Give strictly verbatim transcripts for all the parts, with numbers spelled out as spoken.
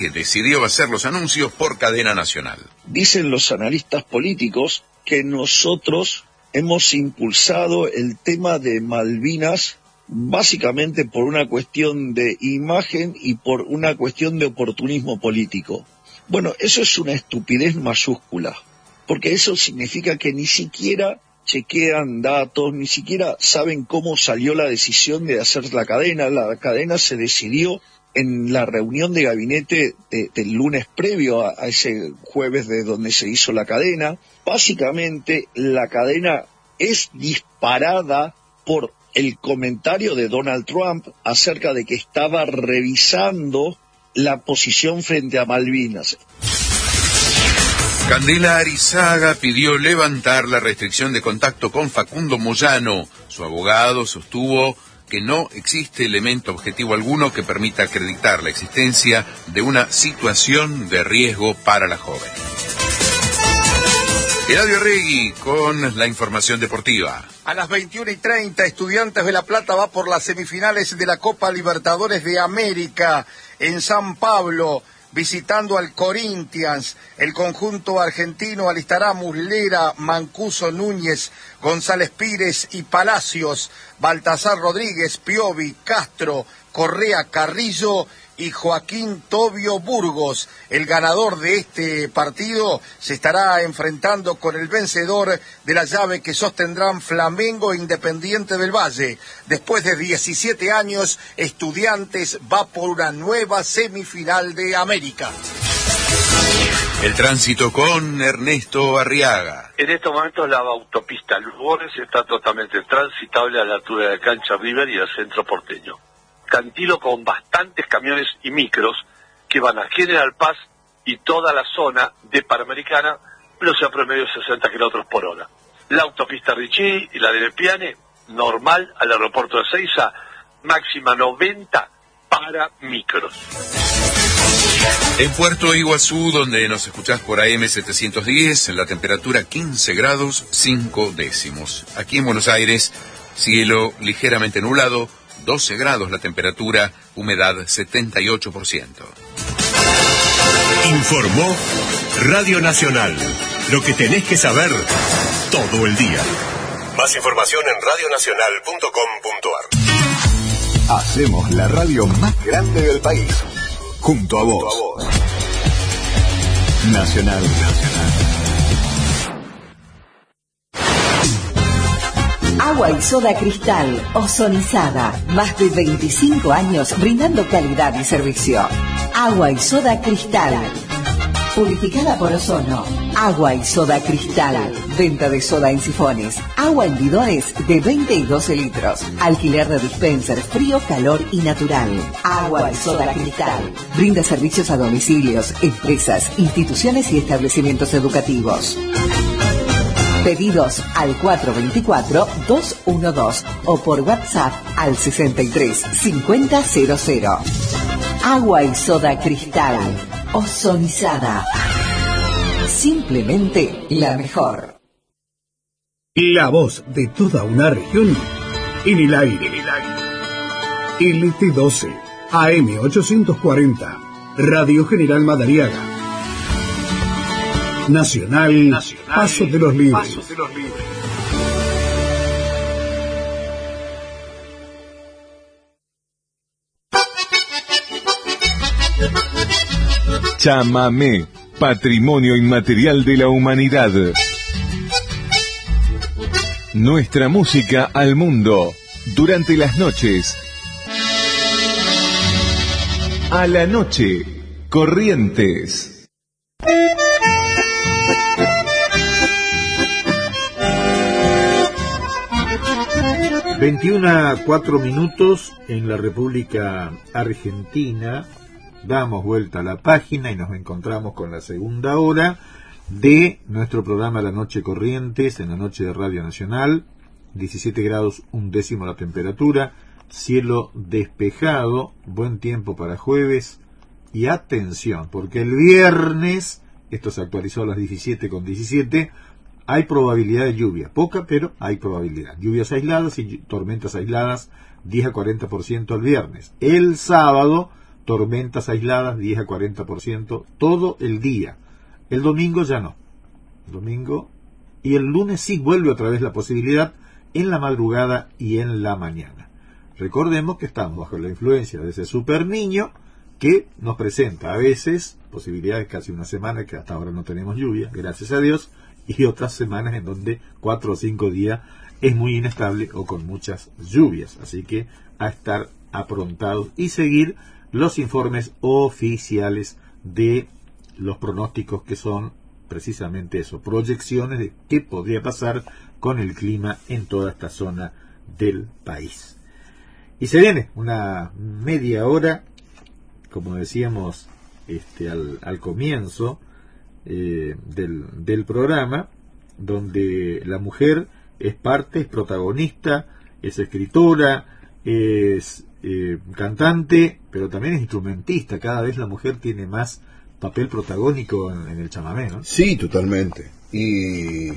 que decidió hacer los anuncios por cadena nacional. Dicen los analistas políticos que nosotros hemos impulsado el tema de Malvinas básicamente por una cuestión de imagen y por una cuestión de oportunismo político. Bueno, eso es una estupidez mayúscula, porque eso significa que ni siquiera chequean datos, ni siquiera saben cómo salió la decisión de hacer la cadena. La cadena se decidió en la reunión de gabinete de, del lunes previo a, a ese jueves de donde se hizo la cadena. Básicamente, la cadena es disparada por el comentario de Donald Trump acerca de que estaba revisando la posición frente a Malvinas. Candela Arizaga pidió levantar la restricción de contacto con Facundo Moyano. Su abogado sostuvo que no existe elemento objetivo alguno que permita acreditar la existencia de una situación de riesgo para la joven. Eladio Arregui con la información deportiva. A las veintiuna y treinta, Estudiantes de La Plata va por las semifinales de la Copa Libertadores de América en San Pablo, visitando al Corinthians. El conjunto argentino alistará Muslera, Mancuso, Núñez, González Pires y Palacios, Baltasar Rodríguez, Piovi, Castro, Correa, Carrillo y Joaquín Tobio Burgos. El ganador de este partido se estará enfrentando con el vencedor de la llave que sostendrán Flamengo e Independiente del Valle. Después de diecisiete años, Estudiantes va por una nueva semifinal de América. El tránsito con Ernesto Arriaga. En estos momentos la autopista Lugones está totalmente transitable a la altura de Cancha River y el centro porteño. Cantilo con bastantes camiones y micros que van a General Paz y toda la zona de Panamericana, velocidad promedio sesenta kilómetros por hora. La autopista Richie y la de Lepiane, normal al aeropuerto de Ezeiza, máxima noventa para micros. En Puerto Iguazú, donde nos escuchás por A M setecientos diez, la temperatura quince grados cinco décimos. Aquí en Buenos Aires, cielo ligeramente nublado, doce grados la temperatura, humedad setenta y ocho por ciento. Informó Radio Nacional. Lo que tenés que saber todo el día. Más información en radio nacional punto com punto a r. Hacemos la radio más grande del país. Junto a vos. Junto a vos. Nacional, Nacional. Agua y soda Cristal, ozonizada. Más de veinticinco años brindando calidad y servicio. Agua y soda Cristal. Purificada por ozono. Agua y soda Cristal. Venta de soda en sifones. Agua en bidones de veinte y doce litros. Alquiler de dispenser frío, calor y natural. Agua y soda Cristal. Brinda servicios a domicilios, empresas, instituciones y establecimientos educativos. Pedidos al cuatro dos cuatro, dos uno dos o por WhatsApp al sesenta y tres cincuenta cero cero. Agua y soda Cristal. Ozonizada. Simplemente la mejor. La voz de toda una región en el aire. En el aire. L T doce, A M ochocientos cuarenta, Radio General Madariaga. Nacional, Nacional Paso de los Libres. Paso de los Libres. Chamamé, patrimonio inmaterial de la humanidad. Nuestra música al mundo, durante las noches. A la noche, Corrientes. veintiuna a cuatro minutos en la República Argentina. Damos vuelta a la página y nos encontramos con la segunda hora de nuestro programa La Noche Corrientes, en la noche de Radio Nacional. diecisiete grados un décimo la temperatura, cielo despejado, buen tiempo para jueves. Y atención, porque el viernes, esto se actualizó a las diecisiete con diecisiete, hay probabilidad de lluvia, poca, pero hay probabilidad. Lluvias aisladas y tormentas aisladas, diez a cuarenta por ciento el viernes. El sábado, tormentas aisladas, diez a cuarenta por ciento, todo el día. El domingo ya no. El domingo y el lunes sí vuelve otra vez la posibilidad en la madrugada y en la mañana. Recordemos que estamos bajo la influencia de ese super niño que nos presenta a veces posibilidades casi una semana que hasta ahora no tenemos lluvia, gracias a Dios, y otras semanas en donde cuatro o cinco días es muy inestable o con muchas lluvias. Así que a estar aprontados y seguir los informes oficiales de los pronósticos, que son precisamente eso, proyecciones de qué podría pasar con el clima en toda esta zona del país. Y se viene una media hora, como decíamos este, al, al comienzo eh, del, del programa, donde la mujer es parte, es protagonista, es escritora, es eh, cantante, pero también es instrumentista. Cada vez la mujer tiene más papel protagónico en, en el chamamé, ¿no? Sí, totalmente. Y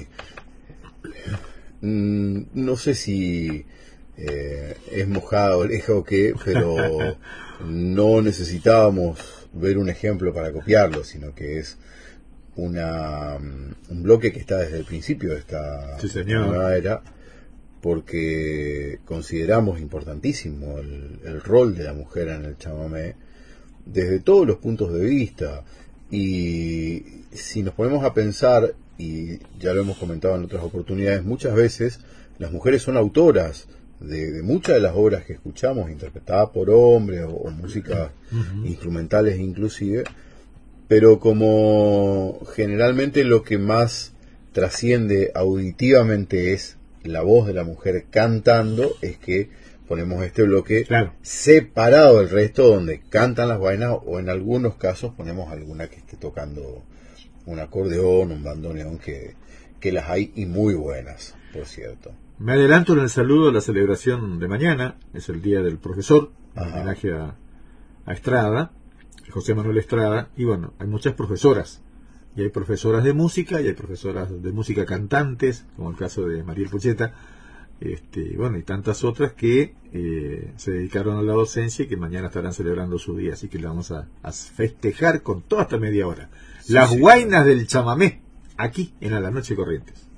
mm, no sé si eh, es mojada oreja o qué, pero no necesitábamos ver un ejemplo para copiarlo, sino que es una un bloque que está desde el principio de esta sí, señor. nueva era, porque consideramos importantísimo el, el rol de la mujer en el chamamé desde todos los puntos de vista. Y si nos ponemos a pensar, y ya lo hemos comentado en otras oportunidades, muchas veces las mujeres son autoras de, de muchas de las obras que escuchamos, interpretadas por hombres o, o músicas uh-huh. instrumentales inclusive, pero como generalmente lo que más trasciende auditivamente es la voz de la mujer cantando, es que ponemos este bloque claro. separado del resto, donde cantan las vainas, o en algunos casos ponemos alguna que esté tocando un acordeón, un bandoneón, que, que las hay y muy buenas, por cierto. Me adelanto en el saludo a la celebración de mañana, es el Día del Profesor, en Ajá. homenaje a, a Estrada, José Manuel Estrada, y bueno, hay muchas profesoras, y hay profesoras de música, y hay profesoras de música cantantes, como el caso de Mariel Pucheta, este, bueno, y tantas otras que eh, se dedicaron a la docencia y que mañana estarán celebrando su día, así que le vamos a, a festejar con toda esta media hora. Sí, Las sí, guainas sí. del chamamé, aquí en A la Noche Corrientes.